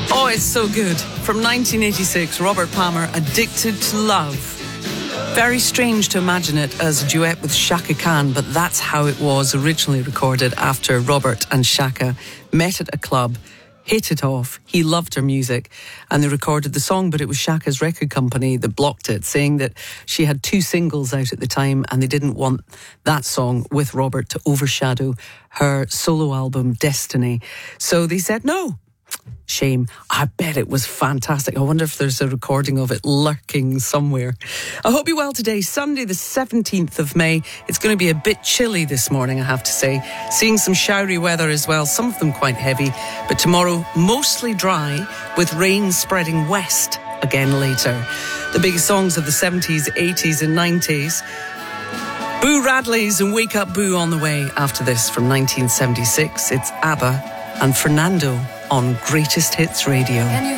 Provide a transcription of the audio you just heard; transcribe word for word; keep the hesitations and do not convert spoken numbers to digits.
Oh, it's so good. From nineteen eighty-six, Robert Palmer, Addicted to Love. Very strange to imagine it as a duet with Chaka Khan, but that's how it was originally recorded after Robert and Chaka met at a club, hit it off. He loved her music and they recorded the song, but it was Chaka's record company that blocked it, saying that she had two singles out at the time and they didn't want that song with Robert to overshadow her solo album Destiny. So they said no. Shame. I bet it was fantastic. I wonder if there's a recording of it lurking somewhere. I hope you're well today. Sunday the seventeenth of May. It's going to be a bit chilly this morning, I have to say. Seeing some showery weather as well, some of them quite heavy. But tomorrow, mostly dry, with rain spreading west again later. The biggest songs of the seventies, eighties and nineties. Boo Radley's and Wake Up Boo on the way after this from nineteen seventy-six. It's ABBA and Fernando on Greatest Hits Radio.